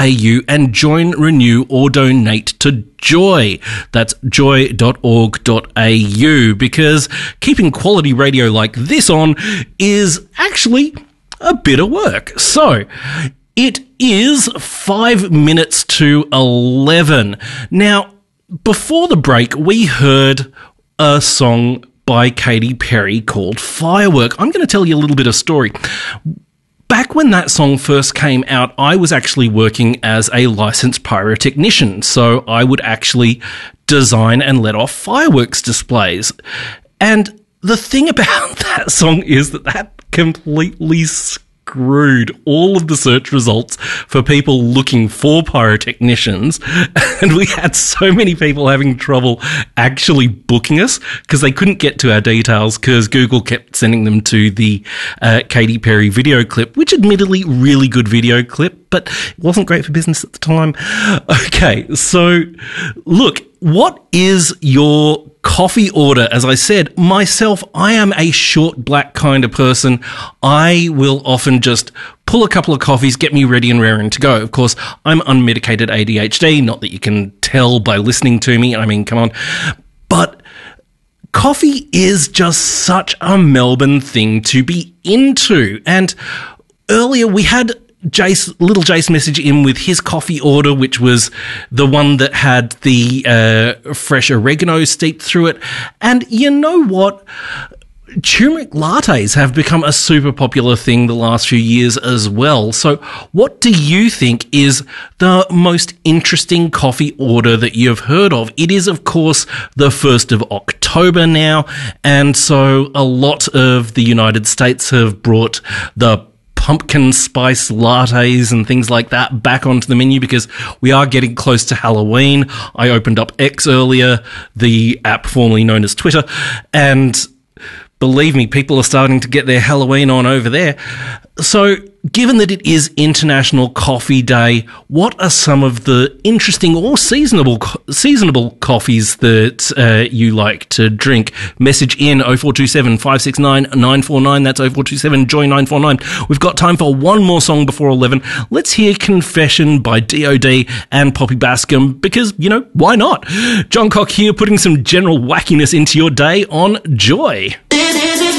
and join, renew or donate to Joy. That's joy.org.au, because keeping quality radio like this on is actually a bit of work. So, it is 5 minutes to 11. Now, before the break, we heard a song by Katy Perry called Firework. I'm going to tell you a little bit of story. Back when that song first came out, I was actually working as a licensed pyrotechnician, so I would actually design and let off fireworks displays. And the thing about that song is that completely screwed all of the search results for people looking for pyrotechnicians, and we had so many people having trouble actually booking us because they couldn't get to our details because Google kept sending them to the Katy Perry video clip, which admittedly really good video clip, but it wasn't great for business at the time. Okay, so look, what is your coffee order? As I said, myself, I am a short black kind of person. I will often just pull a couple of coffees, get me ready and raring to go. Of course, I'm unmedicated ADHD, not that you can tell by listening to me. I mean, come on. But coffee is just such a Melbourne thing to be into. And earlier we had little Jace message in with his coffee order, which was the one that had the fresh oregano steeped through it. And you know what? Turmeric lattes have become a super popular thing the last few years as well. So what do you think is the most interesting coffee order that you've heard of? It is, of course, the 1st of October now, and so a lot of the United States have brought the pumpkin spice lattes and things like that back onto the menu because we are getting close to Halloween. I opened up X earlier, the app formerly known as Twitter, and believe me, people are starting to get their Halloween on over there. So, given that it is International Coffee Day, what are some of the interesting or seasonable coffees that you like to drink? Message in 0427 569 949. That's 0427 Joy 949. We've got time for one more song before 11. Let's hear Confession by D.O.D. and Poppy Bascom because, you know, why not? John Cock here, putting some general wackiness into your day on Joy.